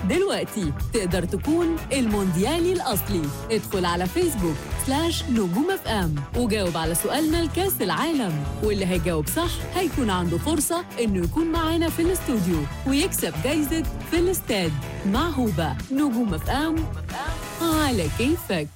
دلوقتي تقدر تكون المونديالي الأصلي. ادخل على فيسبوك /نجوم اف ام وجاوب على سؤالنا لكاس العالم، واللي هيجاوب صح هيكون عنده فرصة إنه يكون معانا في الاستوديو ويكسب جايزة في الاستاد. مع هوبا نجوم اف ام على كيفك.